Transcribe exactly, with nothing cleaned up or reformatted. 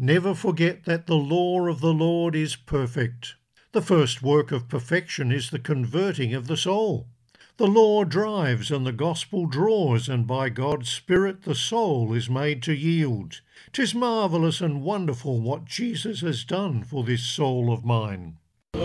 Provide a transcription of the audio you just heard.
Never forget that the law of the Lord is perfect. The first work of perfection is the converting of the soul. The law drives and the gospel draws, and by God's Spirit the soul is made to yield. 'Tis marvellous and wonderful what Jesus has done for this soul of mine.